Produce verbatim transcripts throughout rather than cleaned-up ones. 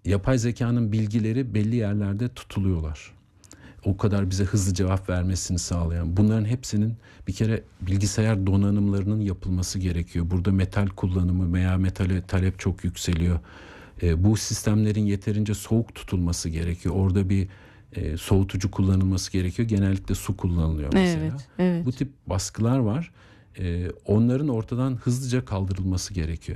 yapay zekanın bilgileri belli yerlerde tutuluyorlar. O kadar bize hızlı cevap vermesini sağlayan. Bunların hepsinin bir kere bilgisayar donanımlarının yapılması gerekiyor. Burada metal kullanımı veya metale talep çok yükseliyor. E, bu sistemlerin yeterince soğuk tutulması gerekiyor. Orada bir e, soğutucu kullanılması gerekiyor. Genellikle su kullanılıyor mesela. Evet, evet. Bu tip baskılar var. E, onların ortadan hızlıca kaldırılması gerekiyor.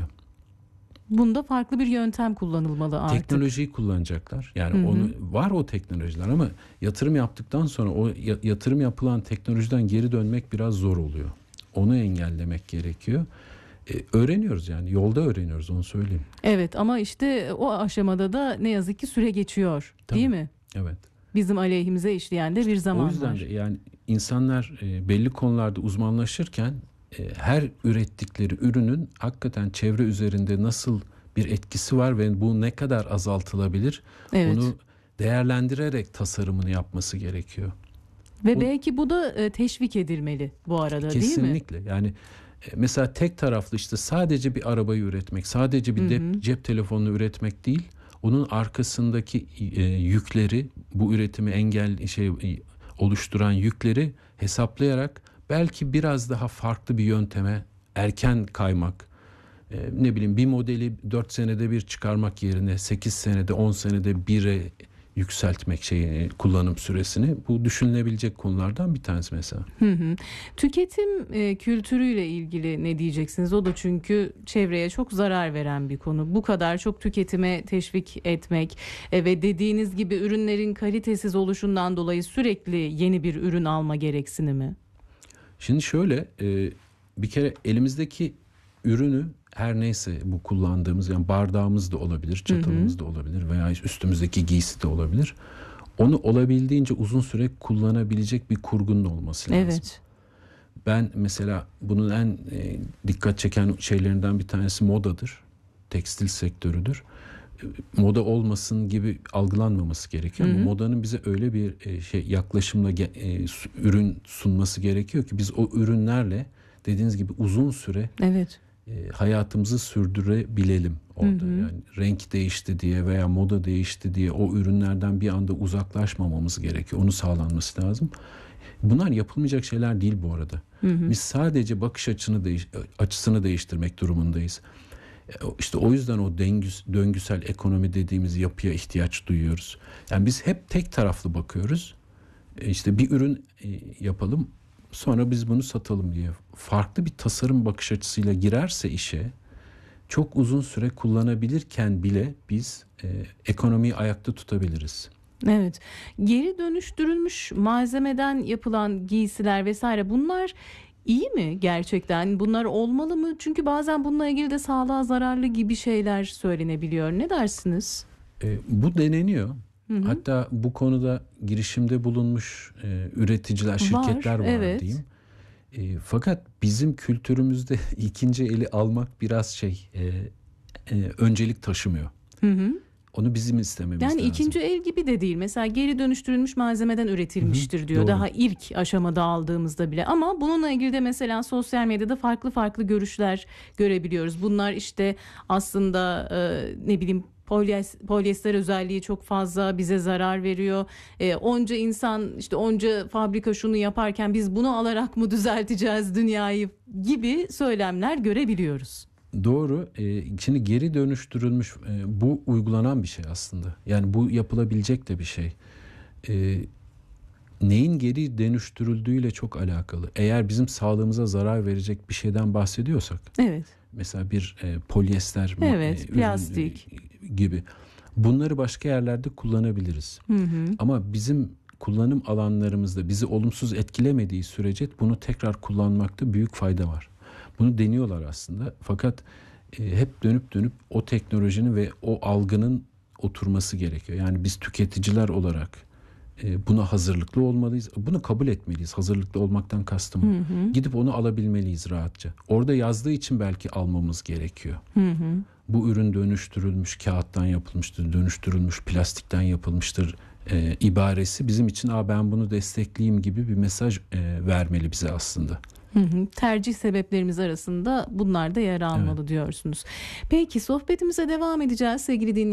Bunda farklı bir yöntem kullanılmalı artık. Teknolojiyi kullanacaklar. Yani Hı hı. onu var o teknolojiler ama yatırım yaptıktan sonra o yatırım yapılan teknolojiden geri dönmek biraz zor oluyor. Onu engellemek gerekiyor. Ee, öğreniyoruz yani yolda öğreniyoruz, onu söyleyeyim. Evet, ama işte o aşamada da ne yazık ki süre geçiyor. Tabii. Değil mi? Evet. Bizim aleyhimize işleyen de bir zaman O yüzden var. de yani insanlar e, belli konularda uzmanlaşırken e, her ürettikleri ürünün hakikaten çevre üzerinde nasıl bir etkisi var ve bu ne kadar azaltılabilir, Evet. bunu değerlendirerek tasarımını yapması gerekiyor. Ve Bu- belki bu da e, teşvik edilmeli bu arada, değil mi? Kesinlikle. Yani e, mesela tek taraflı işte sadece bir arabayı üretmek, sadece bir Hı hı. de- cep telefonunu üretmek değil, onun arkasındaki e, yükleri, bu üretimi engel şey e, oluşturan yükleri hesaplayarak belki biraz daha farklı bir yönteme erken kaymak, e, ne bileyim bir modeli dört senede bir çıkarmak yerine sekiz senede on senede bire yükseltmek şeyi, kullanım süresini, bu düşünülebilecek konulardan bir tanesi mesela. Hı hı. Tüketim e, kültürüyle ilgili ne diyeceksiniz? O da çünkü çevreye çok zarar veren bir konu. Bu kadar çok tüketime teşvik etmek e, ve dediğiniz gibi ürünlerin kalitesiz oluşundan dolayı sürekli yeni bir ürün alma gereksinimi. Şimdi şöyle, e, bir kere elimizdeki ürünü, her neyse bu kullandığımız, yani bardağımız da olabilir, çatalımız da olabilir veya üstümüzdeki giysi de olabilir. Onu olabildiğince uzun süre kullanabilecek bir kurgunun olması lazım. Evet. Ben mesela bunun en e, dikkat çeken şeylerinden bir tanesi modadır. Tekstil sektörüdür. E, Moda olmasın gibi algılanmaması gerekiyor. Hı hı. Ama modanın bize öyle bir e, şey yaklaşımla ge- e, su- ürün sunması gerekiyor ki biz o ürünlerle dediğiniz gibi uzun süre Evet. e, hayatımızı sürdürebilelim orada. Hı hı. Yani renk değişti diye veya moda değişti diye o ürünlerden bir anda uzaklaşmamamız gerekiyor. Onu sağlanması lazım. Bunlar yapılmayacak şeyler değil bu arada. Hı hı. Biz sadece bakış açını değiş açısını değiştirmek durumundayız. E, İşte o yüzden o dengüs, döngüsel ekonomi dediğimiz yapıya ihtiyaç duyuyoruz. Yani biz hep tek taraflı bakıyoruz. E, İşte bir ürün e, yapalım, sonra biz bunu satalım diye. Farklı bir tasarım bakış açısıyla girerse işe, çok uzun süre kullanabilirken bile biz e, ekonomiyi ayakta tutabiliriz. Evet. Geri dönüştürülmüş malzemeden yapılan giysiler vesaire, bunlar iyi mi gerçekten? Bunlar olmalı mı? Çünkü bazen bununla ilgili de sağlığa zararlı gibi şeyler söylenebiliyor. Ne dersiniz? E, bu deneniyor. Hı hı. Hatta bu konuda girişimde bulunmuş e, üreticiler, şirketler var, evet. diyeyim. E, fakat bizim kültürümüzde ikinci eli almak biraz şey e, e, öncelik taşımıyor. Hı hı. Onu bizim istememiz Yani lazım. ikinci el gibi de değil. Mesela geri dönüştürülmüş malzemeden üretilmiştir Hı hı, diyor. doğru. Daha ilk aşamada aldığımızda bile. Ama bununla ilgili de mesela sosyal medyada farklı farklı görüşler görebiliyoruz. Bunlar işte aslında e, ne bileyim polyes- polyester özelliği çok fazla, bize zarar veriyor. E, onca insan, işte onca fabrika şunu yaparken biz bunu alarak mı düzelteceğiz dünyayı gibi söylemler görebiliyoruz. Doğru. Ee, şimdi geri dönüştürülmüş, e, bu uygulanan bir şey aslında. Yani bu yapılabilecek de bir şey. Ee, neyin geri dönüştürüldüğüyle çok alakalı. Eğer bizim sağlığımıza zarar verecek bir şeyden bahsediyorsak, Evet. mesela bir e, polyester ma- Evet, e, ürün, plastik. e, gibi, bunları başka yerlerde kullanabiliriz. Hı hı. Ama bizim kullanım alanlarımızda bizi olumsuz etkilemediği sürece bunu tekrar kullanmakta büyük fayda var. Bunu deniyorlar aslında. Fakat e, hep dönüp dönüp o teknolojinin ve o algının oturması gerekiyor. Yani biz tüketiciler olarak e, buna hazırlıklı olmalıyız. Bunu kabul etmeliyiz. Hazırlıklı olmaktan kastım o. Hı hı. Gidip onu alabilmeliyiz rahatça. Orada yazdığı için belki almamız gerekiyor. Hı hı. Bu ürün dönüştürülmüş kağıttan yapılmıştır, dönüştürülmüş plastikten yapılmıştır e, ibaresi bizim için, "Aa, ben bunu destekleyeyim" gibi bir mesaj e, vermeli bize aslında. Hı hı. Tercih sebeplerimiz arasında bunlar da yer almalı, evet, diyorsunuz. Peki, sohbetimize devam edeceğiz sevgili dinleyiciler.